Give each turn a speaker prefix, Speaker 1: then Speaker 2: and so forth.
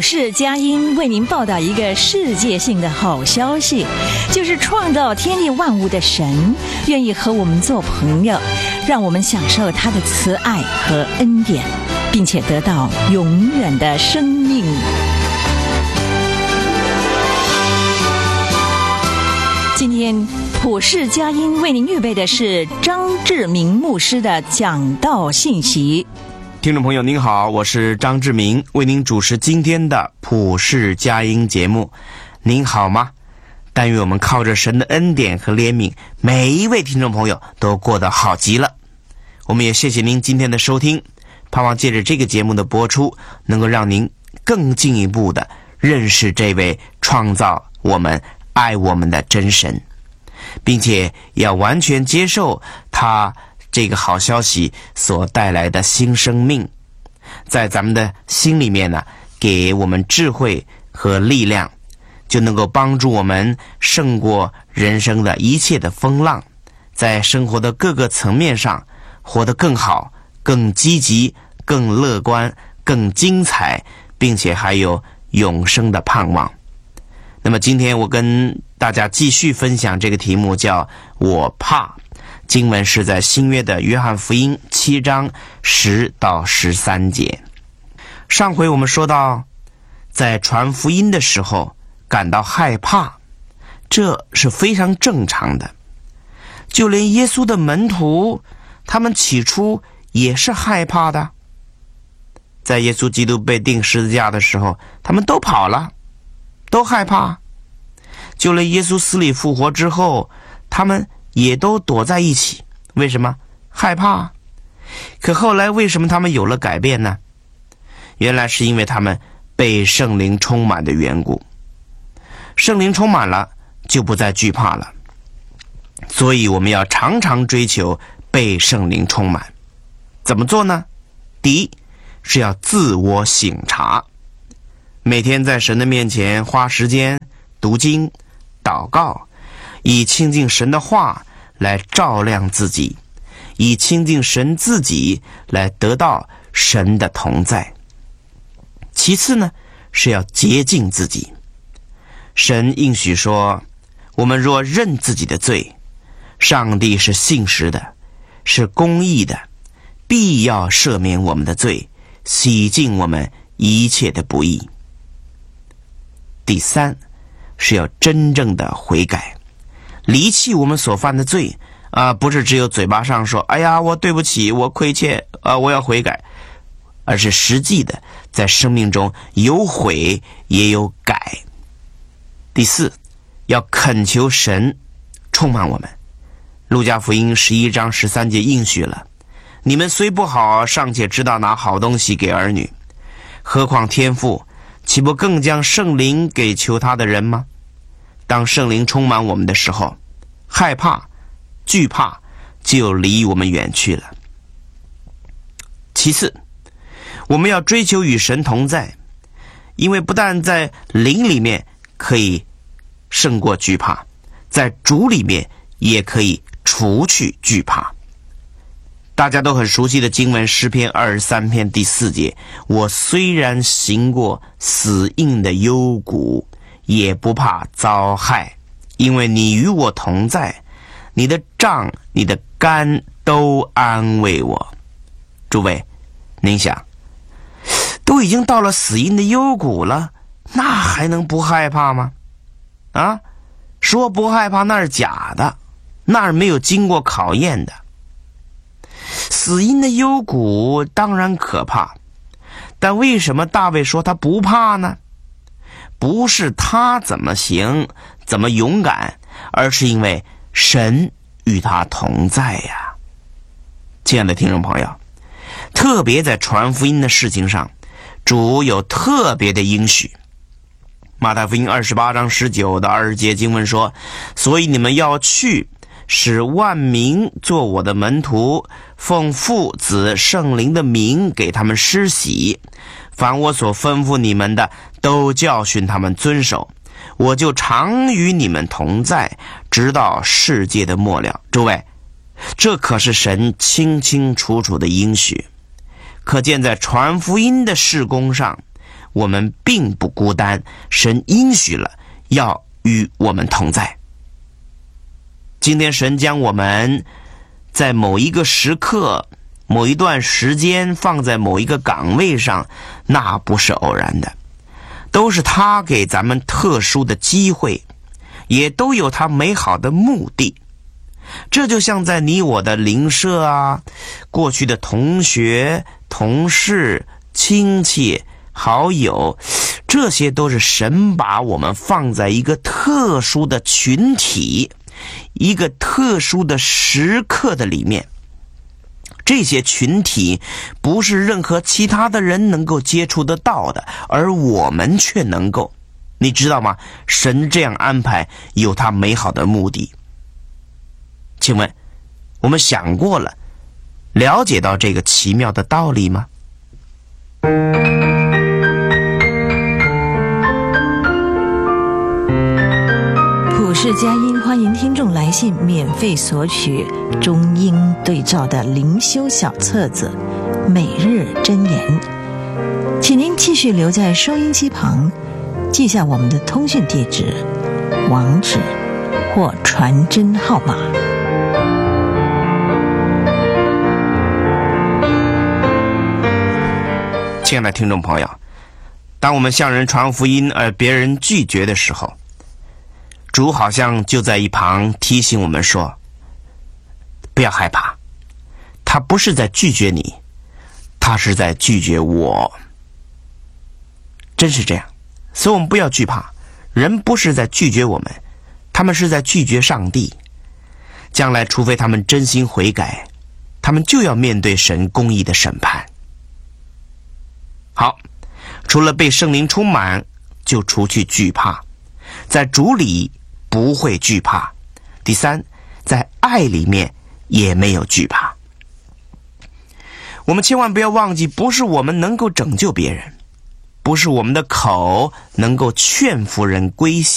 Speaker 1: 世佳音为您报道一个世界性的好消息，就是创造天地万物的神愿意和我们做朋友，让我们享受他的慈爱和恩典，并且得到永远的生命。今天普世佳音为您预备的是张志明牧师的讲道信息。
Speaker 2: 听众朋友您好，我是张志明，为您主持今天的普世佳音节目。您好吗？但愿我们靠着神的恩典和怜悯，每一位听众朋友都过得好极了。我们也谢谢您今天的收听，盼望借着这个节目的播出，能够让您更进一步的认识这位创造我们爱我们的真神，并且要完全接受他这个好消息所带来的新生命，在咱们的心里面呢，给我们智慧和力量，就能够帮助我们胜过人生的一切的风浪，在生活的各个层面上活得更好、更积极、更乐观、更精彩，并且还有永生的盼望。那么今天我跟大家继续分享这个题目，叫我怕。经文是在新约的约翰福音7章10到13节。上回我们说到，在传福音的时候感到害怕，这是非常正常的。就连耶稣的门徒，他们起初也是害怕的。在耶稣基督被钉十字架的时候，他们都跑了，都害怕。就连耶稣死里复活之后，他们也都躲在一起。为什么？害怕。可后来为什么他们有了改变呢？原来是因为他们被圣灵充满的缘故。圣灵充满了，就不再惧怕了。所以我们要常常追求被圣灵充满。怎么做呢？第一，是要自我省察，每天在神的面前花时间读经、祷告，以亲近神的话来照亮自己，以亲近神自己来得到神的同在。其次呢，是要洁净自己。神应许说，我们若认自己的罪，上帝是信实的，是公义的，必要赦免我们的罪，洗净我们一切的不义。第三，是要真正的悔改，离弃我们所犯的罪不是只有嘴巴上说哎呀我对不起，我亏欠我要悔改，而是实际的在生命中有悔也有改。第四，要恳求神充满我们。路加福音11章13节应许了，你们虽不好，尚且知道拿好东西给儿女，何况天父岂不更将圣灵给求他的人吗？当圣灵充满我们的时候，害怕、惧怕就离我们远去了。其次，我们要追求与神同在，因为不但在灵里面可以胜过惧怕，在主里面也可以除去惧怕。大家都很熟悉的经文，诗篇23篇第4节，我虽然行过死荫的幽谷，也不怕遭害，因为你与我同在，你的杖你的竿都安慰我。诸位，您想，都已经到了死荫的幽谷了，那还能不害怕吗？说不害怕那是假的，那是没有经过考验的。死荫的幽谷当然可怕，但为什么大卫说他不怕呢？不是他怎么行怎么勇敢，而是因为神与他同在呀。亲爱的听众朋友，特别在传福音的事情上，主有特别的应许。马太福音28章19到20节经文说，所以你们要去，使万民做我的门徒，奉父子圣灵的名给他们施洗，凡我所吩咐你们的，都教训他们遵守，我就常与你们同在，直到世界的末了。诸位，这可是神清清楚楚的应许。可见在传福音的事工上， 我们并不孤单，神应许了要与我们同在。今天神将我们在某一个时刻、某一段时间放在某一个岗位上，那不是偶然的，都是他给咱们特殊的机会，也都有他美好的目的。这就像在你我的邻舍啊，过去的同学、同事、亲戚、好友，这些都是神把我们放在一个特殊的群体，一个特殊的时刻的里面。这些群体不是任何其他的人能够接触得到的，而我们却能够。你知道吗？神这样安排有他美好的目的。请问我们想过了，了解到这个奇妙的道理吗？
Speaker 1: 普世佳音欢迎听众来信，免费索取中英对照的灵修小册子《每日箴言》，请您继续留在收音机旁，记下我们的通讯地址、网址或传真号码。
Speaker 2: 亲爱的听众朋友，当我们向人传福音而别人拒绝的时候，主好像就在一旁提醒我们说，不要害怕，他不是在拒绝你，他是在拒绝我。真是这样，所以我们不要惧怕，人不是在拒绝我们，他们是在拒绝上帝。将来除非他们真心悔改，他们就要面对神公义的审判。好，除了被圣灵充满，就除去惧怕，在主里不会惧怕。第三，在爱里面也没有惧怕。我们千万不要忘记，不是我们能够拯救别人，不是我们的口能够劝服人归信。